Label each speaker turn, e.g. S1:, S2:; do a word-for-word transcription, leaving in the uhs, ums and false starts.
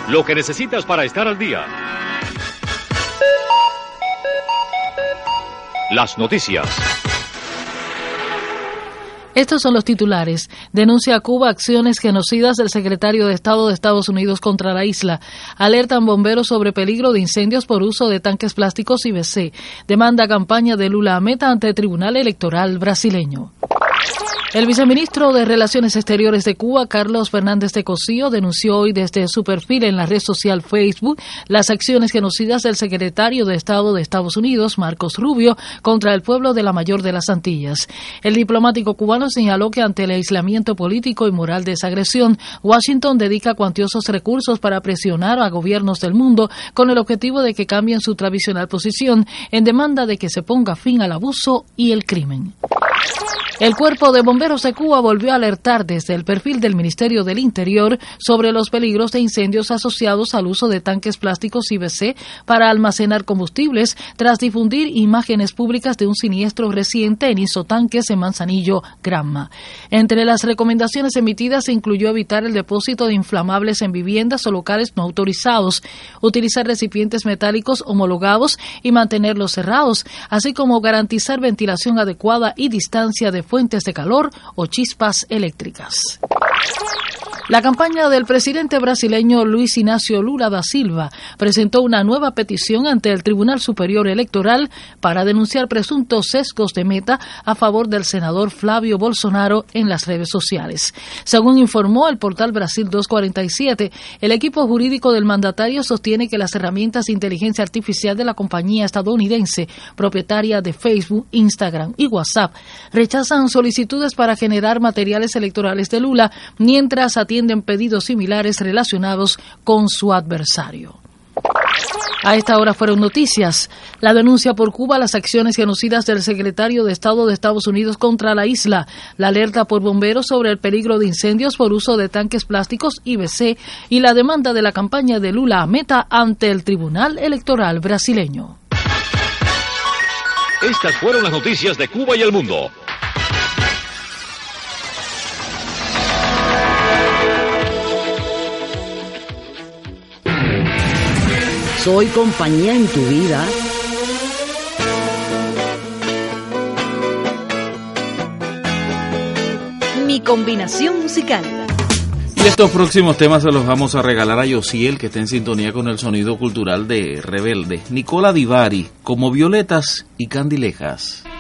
S1: lo que necesitas para estar al día. Las noticias.
S2: Estos son los titulares. Denuncia a Cuba acciones genocidas del secretario de Estado de Estados Unidos contra la isla. Alertan bomberos sobre peligro de incendios por uso de tanques plásticos I B C. Demanda campaña de Lula a Meta ante el Tribunal Electoral brasileño. El viceministro de Relaciones Exteriores de Cuba, Carlos Fernández de Cosío, denunció hoy desde su perfil en la red social Facebook las acciones genocidas del secretario de Estado de Estados Unidos, Marcos Rubio, contra el pueblo de la Mayor de las Antillas. El diplomático cubano señaló que ante el aislamiento político y moral de esa agresión, Washington dedica cuantiosos recursos para presionar a gobiernos del mundo con el objetivo de que cambien su tradicional posición en demanda de que se ponga fin al abuso y el crimen. El Cuerpo de Bomberos de Cuba volvió a alertar desde el perfil del Ministerio del Interior sobre los peligros de incendios asociados al uso de tanques plásticos I B C para almacenar combustibles tras difundir imágenes públicas de un siniestro reciente en isotanques en Manzanillo, Granma. Entre las recomendaciones emitidas se incluyó evitar el depósito de inflamables en viviendas o locales no autorizados, utilizar recipientes metálicos homologados y mantenerlos cerrados, así como garantizar ventilación adecuada y distancia de fuentes de calor o chispas eléctricas. La campaña del presidente brasileño Luis Inácio Lula da Silva presentó una nueva petición ante el Tribunal Superior Electoral para denunciar presuntos sesgos de Meta a favor del senador Flávio Bolsonaro en las redes sociales. Según informó el portal Brasil doscientos cuarenta y siete, el equipo jurídico del mandatario sostiene que las herramientas de inteligencia artificial de la compañía estadounidense, propietaria de Facebook, Instagram y WhatsApp, rechazan solicitudes para generar materiales electorales de Lula mientras atienden pedidos similares relacionados con su adversario. A esta hora fueron noticias. La denuncia por Cuba, las acciones genocidas del secretario de Estado de Estados Unidos contra la isla, la alerta por bomberos sobre el peligro de incendios por uso de tanques plásticos I B C y la demanda de la campaña de Lula a Meta ante el Tribunal Electoral brasileño.
S1: Estas fueron las noticias de Cuba y el mundo.
S3: Soy compañía en tu vida.
S4: Mi combinación musical.
S5: Y estos próximos temas se los vamos a regalar a Yosiel, que está en sintonía con el sonido cultural de Rebelde. Nicola Di Bari, Como Violetas y Candilejas.